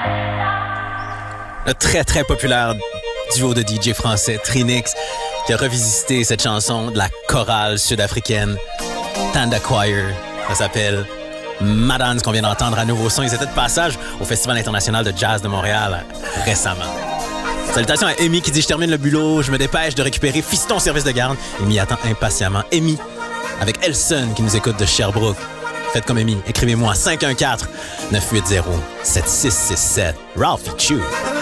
Le très très populaire duo de DJ français Trinix qui a revisité cette chanson de la chorale sud-africaine Tanda Choir. Ça s'appelle Madans qu'on vient d'entendre à nouveau son. Ils étaient de passage au Festival international de jazz de Montréal récemment. Salutations à Amy qui dit « Je termine le boulot, je me dépêche de récupérer Fiston service de garde. » Amy attend impatiemment. Amy, avec Elson qui nous écoute de Sherbrooke. Faites comme Amy, écrivez-moi 514-980-7667. Ralphie Chu.